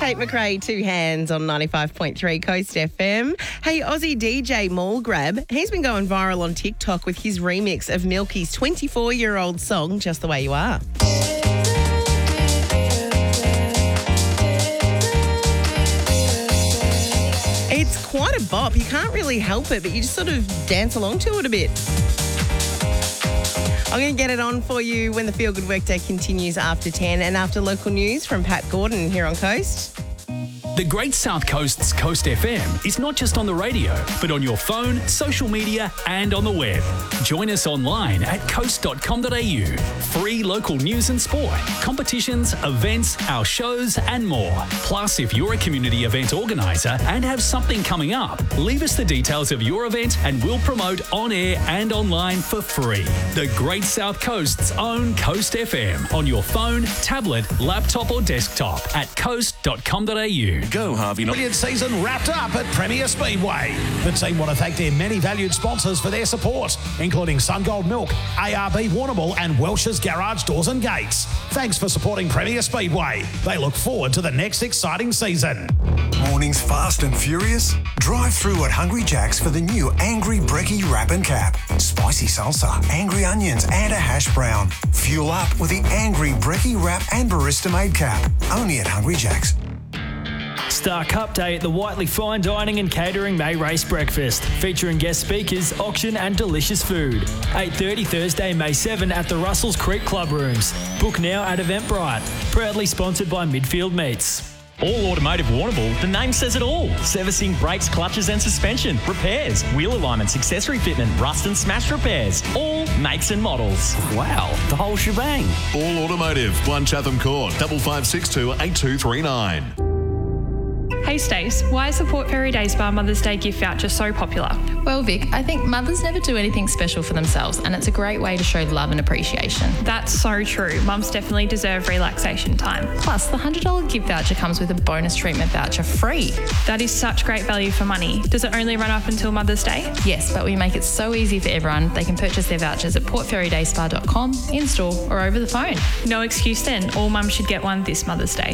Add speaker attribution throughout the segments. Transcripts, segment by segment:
Speaker 1: Tate McRae, Two Hands on 95.3 Coast FM. Hey, Aussie DJ Mall Grab, he's been going viral on TikTok with his remix of Milky's 24-year-old song, Just the Way You Are. It's quite a bop. You can't really help it, but you just sort of dance along to it a bit. I'm going to get it on for you when the Feel Good Workday continues after 10 and after local news from Pat Gordon here on Coast.
Speaker 2: The Great South Coast's Coast FM is not just on the radio, but on your phone, social media and on the web. Join us online at coast.com.au. Free local news and sport, competitions, events, our shows and more. Plus, if you're a community event organiser and have something coming up, leave us the details of your event and we'll promote on air and online for free. The Great South Coast's own Coast FM on your phone, tablet, laptop or desktop at coast.com.au.
Speaker 3: Go, Harvey.
Speaker 4: Brilliant season wrapped up at Premier Speedway. The team want to thank their many valued sponsors for their support, including SunGold Milk, ARB Warrnambool and Welsh's Garage Doors and Gates. Thanks for supporting Premier Speedway. They look forward to the next exciting season.
Speaker 5: Mornings fast and furious? Drive through at Hungry Jack's for the new Angry Brekkie Wrap and Cap. Spicy salsa, angry onions and a hash brown. Fuel up with the Angry Brekkie Wrap and Barista Made Cap. Only at Hungry Jack's.
Speaker 6: Star Cup Day at the Whiteley Fine Dining and Catering May Race Breakfast, featuring guest speakers, auction and delicious food. 8:30 Thursday, May 7 at the Russells Creek Club Rooms. Book now at Eventbrite. Proudly sponsored by Midfield Meats.
Speaker 7: All Automotive Warrnambool, the name says it all. Servicing brakes, clutches and suspension, repairs, wheel alignments, accessory fitment, rust and smash repairs. All makes and models.
Speaker 3: Wow, the whole shebang.
Speaker 8: All Automotive, 1 Chatham Court, 5562 8239.
Speaker 9: Hey Stace, why is the Port Fairy Day Spa Mother's Day gift voucher so popular?
Speaker 10: Well, Vic, I think mothers never do anything special for themselves and it's a great way to show love and appreciation.
Speaker 9: That's so true. Mums definitely deserve relaxation time.
Speaker 10: Plus, the $100 gift voucher comes with a bonus treatment voucher free.
Speaker 9: That is such great value for money. Does it only run up until Mother's Day?
Speaker 10: Yes, but we make it so easy for everyone. They can purchase their vouchers at portfairydayspa.com, in-store or over the phone.
Speaker 9: No excuse then. All mums should get one this Mother's Day.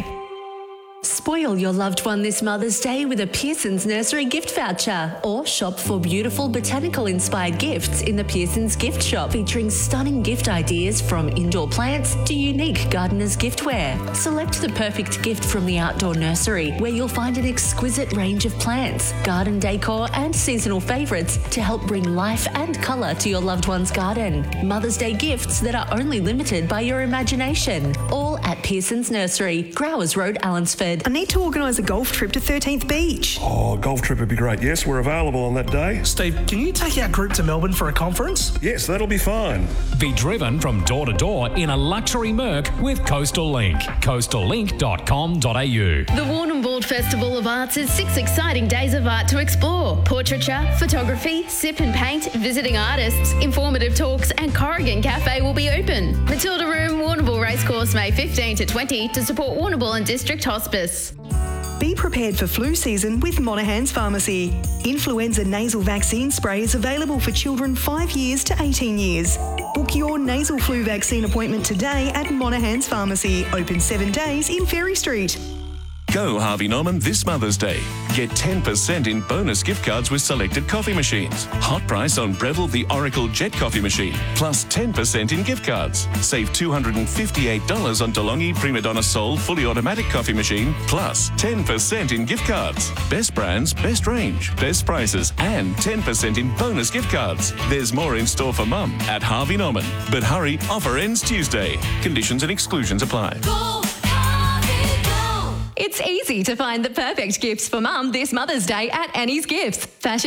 Speaker 11: Spoil your loved one this Mother's Day with a Pearson's Nursery gift voucher, or shop for beautiful botanical-inspired gifts in the Pearson's gift shop, featuring stunning gift ideas from indoor plants to unique gardener's giftware. Select the perfect gift from the outdoor nursery, where you'll find an exquisite range of plants, garden decor and seasonal favourites to help bring life and colour to your loved one's garden. Mother's Day gifts that are only limited by your imagination. All at Pearson's Nursery, Growers Road, Allensford.
Speaker 12: I need to organise a golf trip to 13th Beach.
Speaker 13: Oh, golf trip would be great. Yes, we're available on that day.
Speaker 14: Steve, can you take our group to Melbourne for a conference?
Speaker 13: Yes, that'll be fine.
Speaker 2: Be driven from door to door in a luxury Merc with Coastal Link. coastallink.com.au.
Speaker 15: The Warrnambool Festival of Arts is 6 exciting days of art to explore. Portraiture, photography, sip and paint, visiting artists, informative talks and Corrigan Cafe will be open. Matilda Room, Warrnambool Racecourse, May 15 to 20 to support Warrnambool and District Hospice.
Speaker 12: Be prepared for flu season with Monaghan's Pharmacy. Influenza nasal vaccine spray is available for children 5 years to 18 years. Book your nasal flu vaccine appointment today at Monaghan's Pharmacy, open 7 days in Ferry Street.
Speaker 3: Go Harvey Norman this Mother's Day. Get 10% in bonus gift cards with selected coffee machines. Hot price on Breville the Oracle Jet Coffee Machine, plus 10% in gift cards. Save $258 on DeLonghi Prima Donna Soul Fully Automatic Coffee Machine, plus 10% in gift cards. Best brands, best range, best prices, and 10% in bonus gift cards. There's more in store for Mum at Harvey Norman. But hurry, offer ends Tuesday. Conditions and exclusions apply.
Speaker 15: It's easy to find the perfect gifts for Mum this Mother's Day at Annie's Gifts. Fashion